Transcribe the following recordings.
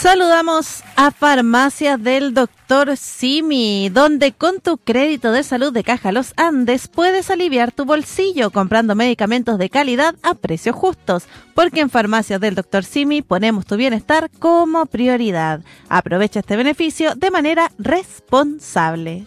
Saludamos a Farmacias del Dr. Simi, donde con tu crédito de salud de Caja Los Andes puedes aliviar tu bolsillo comprando medicamentos de calidad a precios justos, porque en Farmacias del Dr. Simi ponemos tu bienestar como prioridad. Aprovecha este beneficio de manera responsable.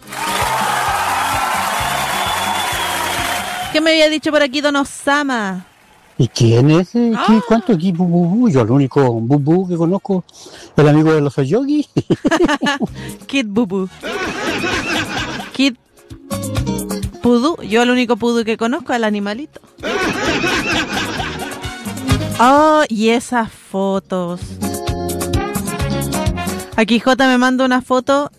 ¿Qué me había dicho por aquí Don Osama? ¿Y quién es ese? ¿Cuánto aquí Bubú? Yo el único Bubú que conozco, el amigo de los Oyogis. Kid Bubú. Kid Pudú. Yo el único Pudú que conozco es el animalito. Oh, y esas fotos. Aquí J me manda una foto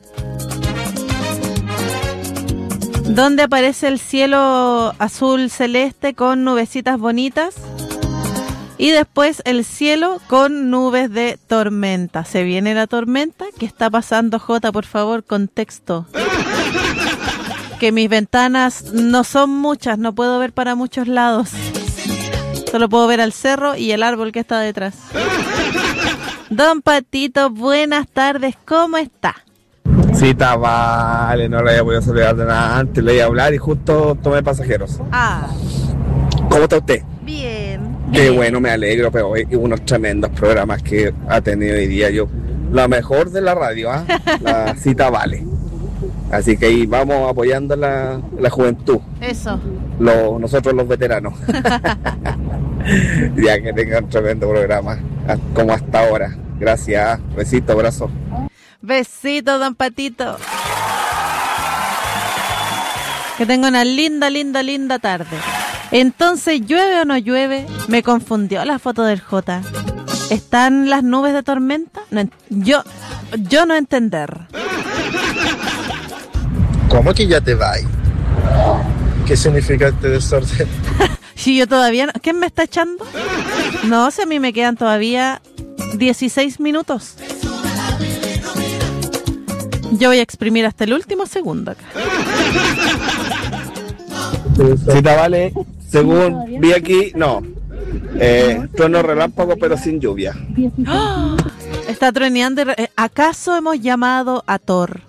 donde aparece el cielo azul celeste con nubecitas bonitas y después el cielo con nubes de tormenta. ¿Se viene la tormenta? ¿Qué está pasando, Jota? Por favor, contexto. Que mis ventanas no son muchas, no puedo ver para muchos lados. Solo puedo ver al cerro y el árbol que está detrás. Don Patito, buenas tardes, ¿cómo está? Sí, está vale, no le había podido saludar de nada antes, le iba a hablar y justo tomé pasajeros. ¿Cómo está usted? Bien. Qué bueno, me alegro, pero hay unos tremendos programas que ha tenido hoy día. La mejor de la radio, la cita vale. Así que ahí vamos apoyando la juventud. Eso. Nosotros los veteranos. Ya que tengan un tremendo programa, como hasta ahora. Gracias, besito, abrazo. Besito, Don Patito. Que tenga una linda tarde. Entonces, ¿llueve o no llueve? Me confundió la foto del J. ¿Están las nubes de tormenta? No, yo no entender. ¿Cómo que ya te vas? ¿Qué significa este desorden? Si yo todavía no... ¿Quién me está echando? No, si a mí me quedan todavía 16 minutos. Yo voy a exprimir hasta el último segundo acá. Cita vale, según vi aquí, no. Trueno relámpago pero sin lluvia. ¡Oh! Está troneando. ¿Acaso hemos llamado a Thor?